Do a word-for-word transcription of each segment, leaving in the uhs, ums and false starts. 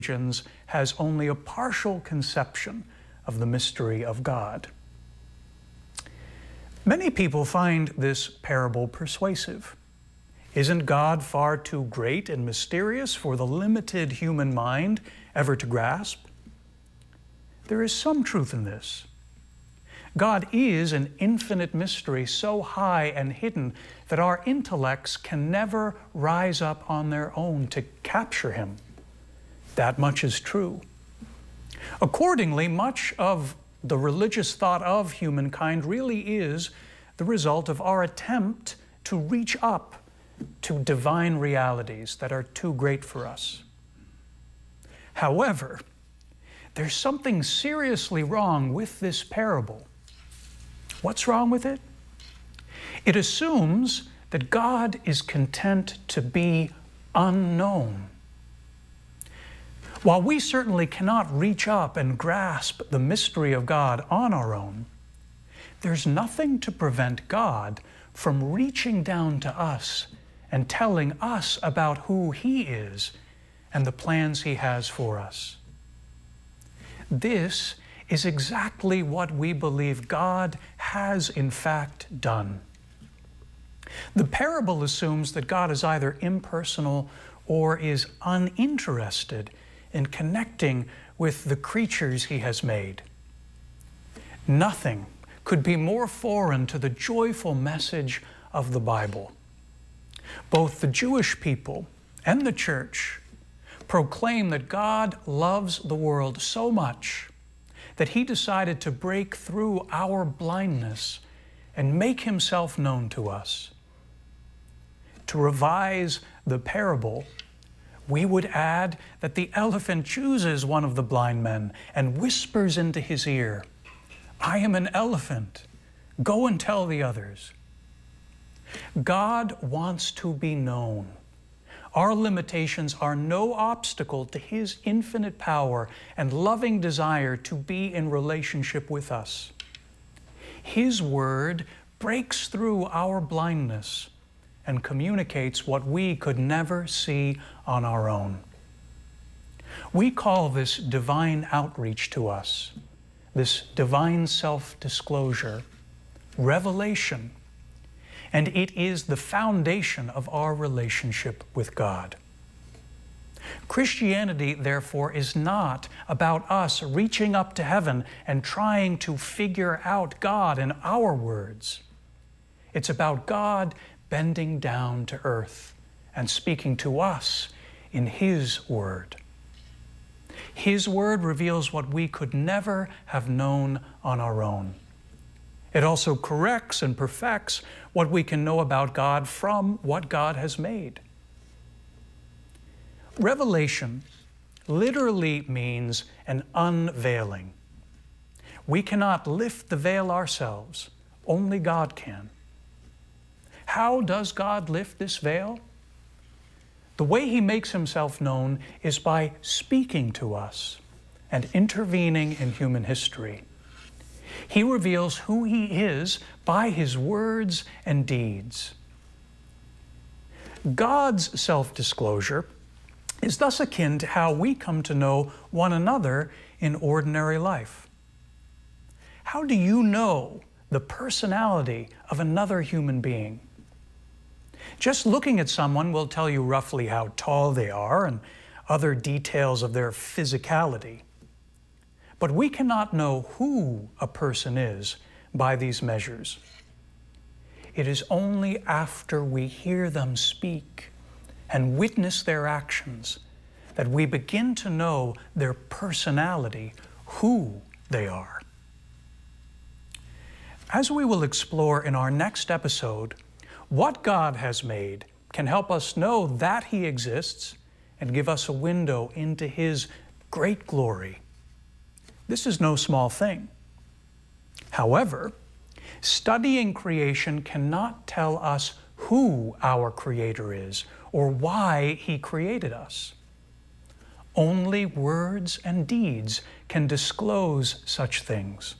religions has only a partial conception of the mystery of God. Many people find this parable persuasive. Isn't God far too great and mysterious for the limited human mind ever to grasp? There is some truth in this. God is an infinite mystery so high and hidden that our intellects can never rise up on their own to capture Him. That much is true. Accordingly, much of the religious thought of humankind really is the result of our attempt to reach up to divine realities that are too great for us. However, there's something seriously wrong with this parable. What's wrong with it? It assumes that God is content to be unknown. While we certainly cannot reach up and grasp the mystery of God on our own, there's nothing to prevent God from reaching down to us and telling us about who He is and the plans He has for us. This is exactly what we believe God has in fact done. The parable assumes that God is either impersonal or is uninterested in connecting with the creatures He has made. Nothing could be more foreign to the joyful message of the Bible. Both the Jewish people and the church proclaim that God loves the world so much that He decided to break through our blindness and make Himself known to us. To revise the parable, we would add that the elephant chooses one of the blind men and whispers into his ear, "I am an elephant. Go and tell the others." God wants to be known. Our limitations are no obstacle to His infinite power and loving desire to be in relationship with us. His Word breaks through our blindness and communicates what we could never see on our own. We call this divine outreach to us, this divine self-disclosure, revelation, and it is the foundation of our relationship with God. Christianity, therefore, is not about us reaching up to heaven and trying to figure out God in our words. It's about God bending down to earth and speaking to us in His Word. His Word reveals what we could never have known on our own. It also corrects and perfects what we can know about God from what God has made. Revelation literally means an unveiling. We cannot lift the veil ourselves. Only God can. How does God lift this veil? The way He makes Himself known is by speaking to us and intervening in human history. He reveals who He is by His words and deeds. God's self-disclosure is thus akin to how we come to know one another in ordinary life. How do you know the personality of another human being? Just looking at someone will tell you roughly how tall they are and other details of their physicality. But we cannot know who a person is by these measures. It is only after we hear them speak and witness their actions that we begin to know their personality, who they are. As we will explore in our next episode, what God has made can help us know that He exists and give us a window into His great glory. This is no small thing. However, studying creation cannot tell us who our Creator is or why He created us. Only words and deeds can disclose such things.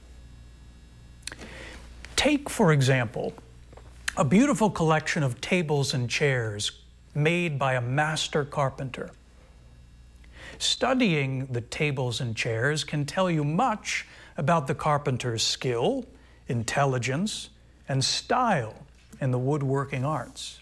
Take, for example, a beautiful collection of tables and chairs made by a master carpenter. Studying the tables and chairs can tell you much about the carpenter's skill, intelligence, and style in the woodworking arts.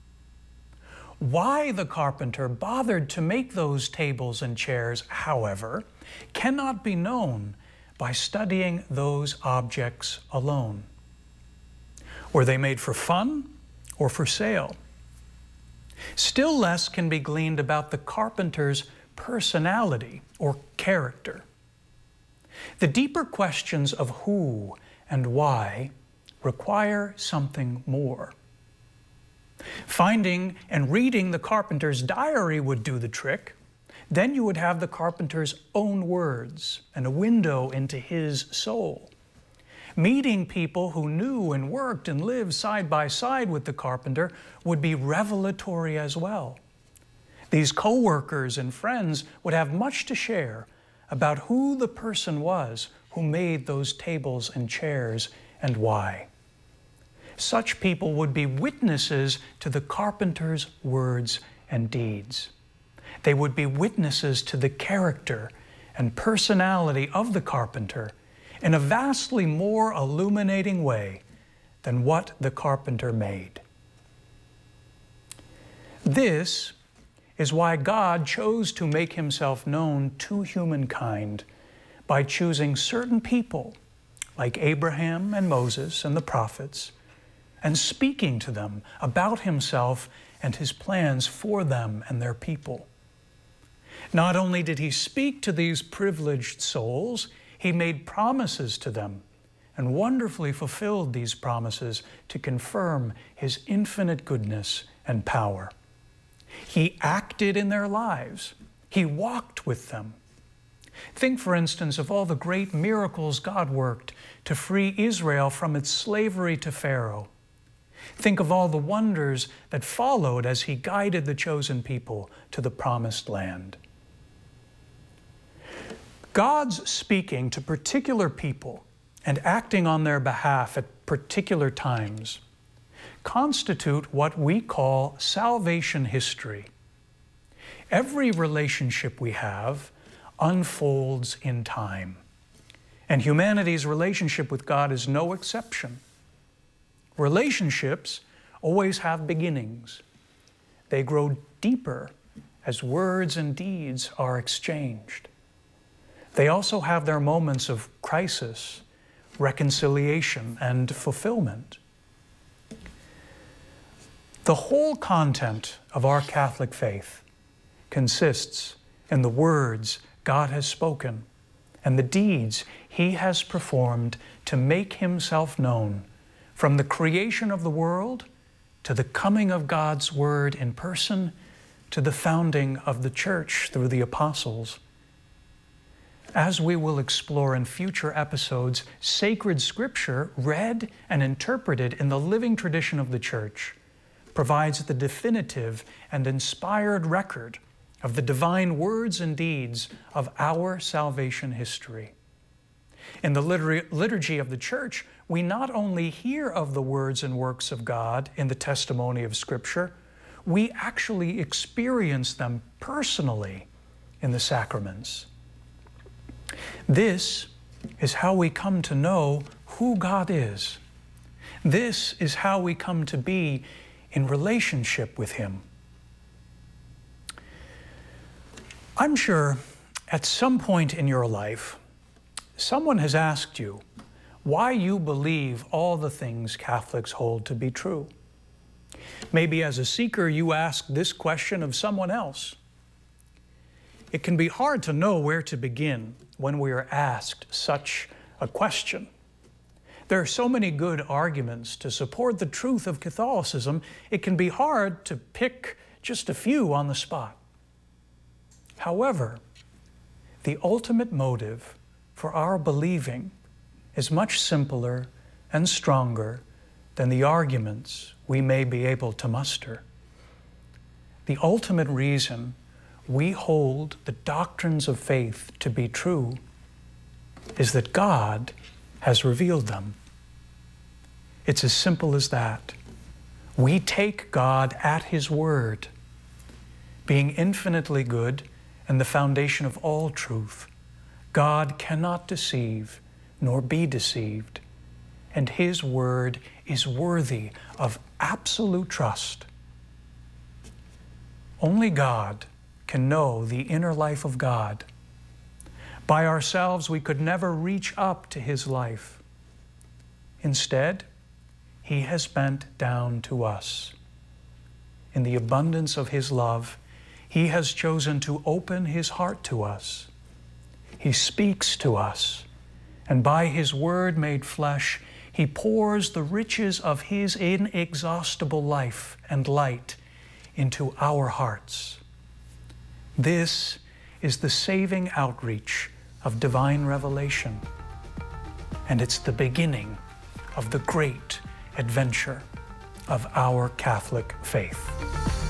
Why the carpenter bothered to make those tables and chairs, however, cannot be known by studying those objects alone. Were they made for fun or for sale? Still less can be gleaned about the carpenter's personality or character. The deeper questions of who and why require something more. Finding and reading the carpenter's diary would do the trick. Then you would have the carpenter's own words and a window into his soul. Meeting people who knew and worked and lived side by side with the carpenter would be revelatory as well. These co-workers and friends would have much to share about who the person was who made those tables and chairs and why. Such people would be witnesses to the carpenter's words and deeds. They would be witnesses to the character and personality of the carpenter in a vastly more illuminating way than what the carpenter made. This is why God chose to make himself known to humankind by choosing certain people like Abraham and Moses and the prophets and speaking to them about himself and his plans for them and their people. Not only did he speak to these privileged souls, he made promises to them and wonderfully fulfilled these promises to confirm his infinite goodness and power. He acted in their lives. He walked with them. Think, for instance, of all the great miracles God worked to free Israel from its slavery to Pharaoh. Think of all the wonders that followed as he guided the chosen people to the promised land. God's speaking to particular people and acting on their behalf at particular times constitute what we call salvation history. Every relationship we have unfolds in time, and humanity's relationship with God is no exception. Relationships always have beginnings. They grow deeper as words and deeds are exchanged. They also have their moments of crisis, reconciliation, and fulfillment. The whole content of our Catholic faith consists in the words God has spoken and the deeds he has performed to make himself known, from the creation of the world to the coming of God's word in person to the founding of the church through the apostles. As we will explore in future episodes, sacred scripture, read and interpreted in the living tradition of the church, provides the definitive and inspired record of the divine words and deeds of our salvation history. In the liturgy of the church, we not only hear of the words and works of God in the testimony of Scripture, we actually experience them personally in the sacraments. This is how we come to know who God is. This is how we come to be in relationship with Him. I'm sure at some point in your life, someone has asked you why you believe all the things Catholics hold to be true. Maybe as a seeker, you ask this question of someone else. It can be hard to know where to begin when we are asked such a question. There are so many good arguments to support the truth of Catholicism, it can be hard to pick just a few on the spot. However, the ultimate motive for our believing is much simpler and stronger than the arguments we may be able to muster. The ultimate reason we hold the doctrines of faith to be true is that God has revealed them. It's as simple as that. We take God at His word, being infinitely good and the foundation of all truth. God cannot deceive nor be deceived, and His word is worthy of absolute trust. Only God can know the inner life of God. By ourselves, we could never reach up to His life. Instead, He has bent down to us. In the abundance of His love, He has chosen to open His heart to us. He speaks to us, and by His word made flesh, He pours the riches of His inexhaustible life and light into our hearts. This is the saving outreach of divine revelation, and it's the beginning of the great adventure of our Catholic faith.